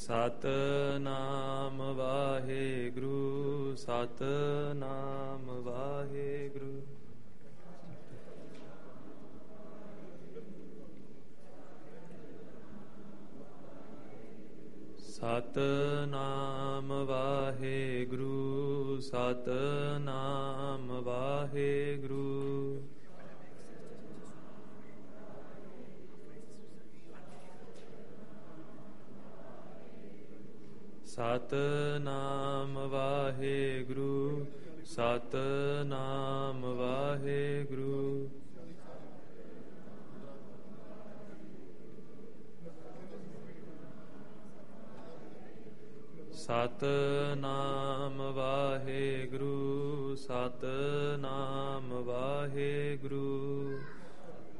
Satnam Waheguru Satnam Waheguru. Satnam Waheguru Satnam Waheguru. Satnam Waheguru Satnam Waheguru. Satnam Waheguru Satnam Waheguru.